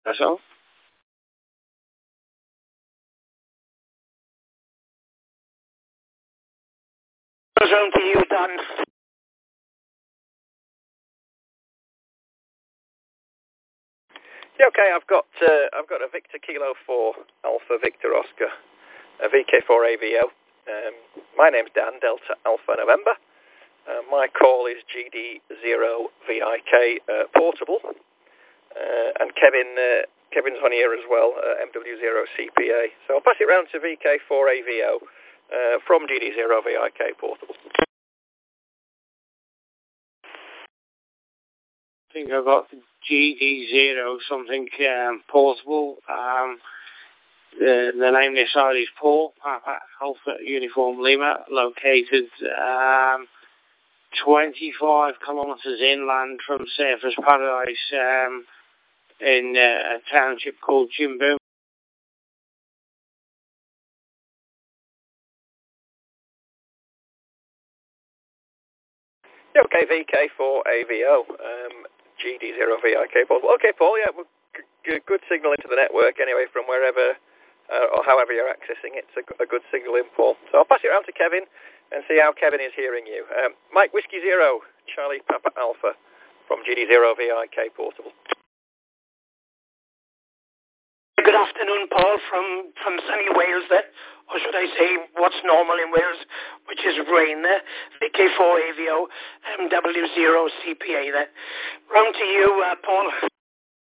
That's all. On to you, Dan. Yeah, okay. I've got a Victor Kilo 4 Alpha Victor Oscar, a VK4 AVO. My name's Dan, Delta Alpha November. My call is GD0VIK portable, and Kevin's on here as well, MW0CPA. So I'll pass it round to VK4 AVO from GD0VIK portable. I think I've got GD0 something portable. The name of this side is Paul, Alpha Uniform Lima, located 25 kilometres inland from Surfers Paradise in a township called Jimboom. Yeah, okay, VK4 AVO, GD0VIK portable. Okay, Paul, yeah, good signal into the network anyway from wherever or however you're accessing it. It's a good signal in, Paul. So I'll pass it around to Kevin and see how Kevin is hearing you. Mike Whiskey 0, Charlie Papa Alpha from GD0VIK portable. Good afternoon, Paul, from sunny Wales there, or should I say what's normal in Wales, which is rain there. VK4 AVO, MW0CPA there. Round to you, Paul.